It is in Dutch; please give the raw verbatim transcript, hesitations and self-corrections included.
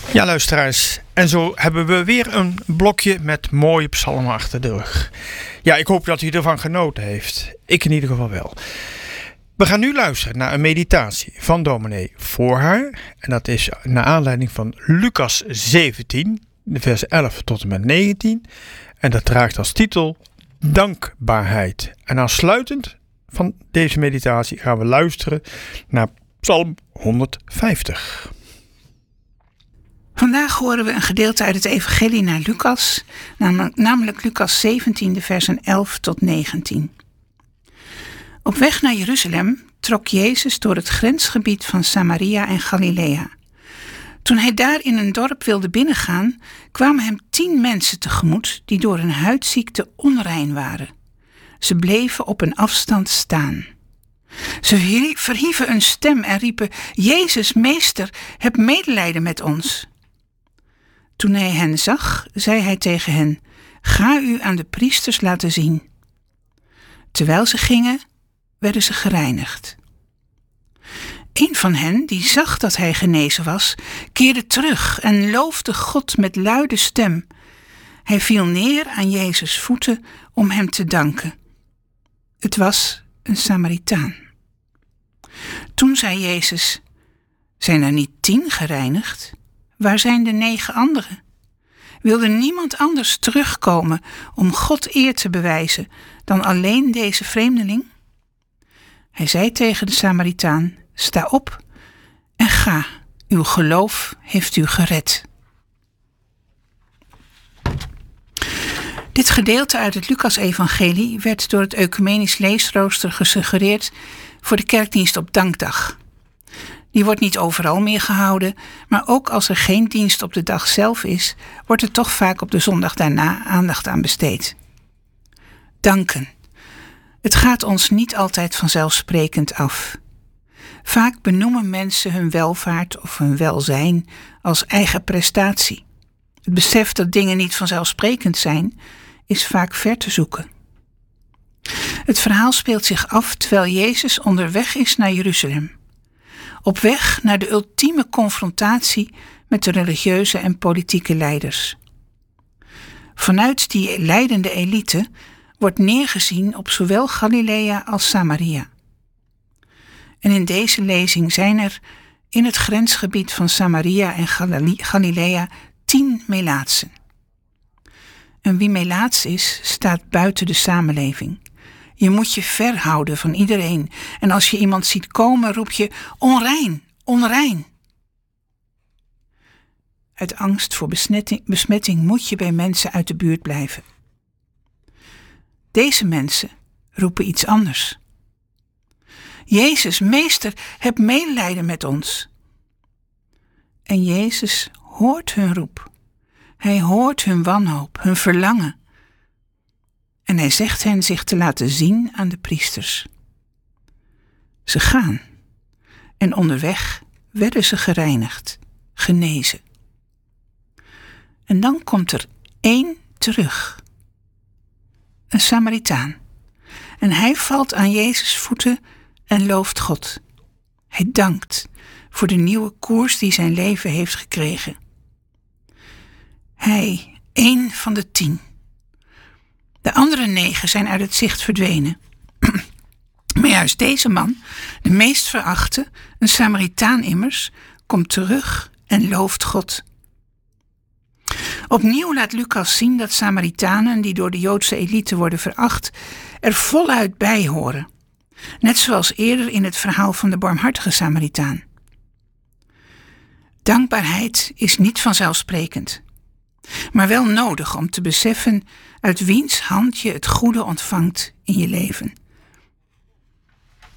Ja, luisteraars. En zo hebben we weer een blokje met mooie psalmen achter de rug. Ja, ik hoop dat u ervan genoten heeft. Ik in ieder geval wel. We gaan nu luisteren naar een meditatie van dominee Voorhaar. En dat is naar aanleiding van Lucas zeventien, vers elf tot en met negentien. En dat draagt als titel Dankbaarheid. En aansluitend van deze meditatie gaan we luisteren naar Psalm honderdvijftig. Vandaag horen we een gedeelte uit het evangelie naar Lucas, namelijk Lucas zeventien, de versen elf tot negentien. Op weg naar Jeruzalem trok Jezus door het grensgebied van Samaria en Galilea. Toen hij daar in een dorp wilde binnengaan, kwamen hem tien mensen tegemoet die door een huidziekte onrein waren. Ze bleven op een afstand staan. Ze verhieven een stem en riepen: Jezus, meester, heb medelijden met ons. Toen hij hen zag, zei hij tegen hen: Ga u aan de priesters laten zien. Terwijl ze gingen, werden ze gereinigd. Een van hen, die zag dat hij genezen was, keerde terug en loofde God met luide stem. Hij viel neer aan Jezus' voeten om hem te danken. Het was een Samaritaan. Toen zei Jezus: Zijn er niet tien gereinigd? Waar zijn de negen anderen? Wilde niemand anders terugkomen om God eer te bewijzen dan alleen deze vreemdeling? Hij zei tegen de Samaritaan: Sta op en ga, uw geloof heeft u gered. Dit gedeelte uit het Lucas-evangelie werd door het ecumenisch leesrooster gesuggereerd voor de kerkdienst op Dankdag. Die wordt niet overal meer gehouden, maar ook als er geen dienst op de dag zelf is, wordt er toch vaak op de zondag daarna aandacht aan besteed. Danken. Het gaat ons niet altijd vanzelfsprekend af. Vaak benoemen mensen hun welvaart of hun welzijn als eigen prestatie. Het besef dat dingen niet vanzelfsprekend zijn, is vaak ver te zoeken. Het verhaal speelt zich af terwijl Jezus onderweg is naar Jeruzalem. Op weg naar de ultieme confrontatie met de religieuze en politieke leiders. Vanuit die leidende elite wordt neergezien op zowel Galilea als Samaria. En in deze lezing zijn er in het grensgebied van Samaria en Galilea tien melaatsen. En wie melaats is, staat buiten de samenleving. Je moet je verhouden van iedereen. En als je iemand ziet komen, roep je onrein, onrein. Uit angst voor besmetting, besmetting moet je bij mensen uit de buurt blijven. Deze mensen roepen iets anders. Jezus, meester, heb medelijden met ons. En Jezus hoort hun roep. Hij hoort hun wanhoop, hun verlangen. En hij zegt hen zich te laten zien aan de priesters. Ze gaan. En onderweg werden ze gereinigd, genezen. En dan komt er één terug. Een Samaritaan. En hij valt aan Jezus' voeten en looft God. Hij dankt voor de nieuwe koers die zijn leven heeft gekregen. Hij, één van de tien. De andere negen zijn uit het zicht verdwenen. Maar juist deze man, de meest verachte, een Samaritaan immers, komt terug en looft God. Opnieuw laat Lucas zien dat Samaritanen, die door de Joodse elite worden veracht, er voluit bij horen. Net zoals eerder in het verhaal van de barmhartige Samaritaan. Dankbaarheid is niet vanzelfsprekend, maar wel nodig om te beseffen uit wiens hand je het goede ontvangt in je leven.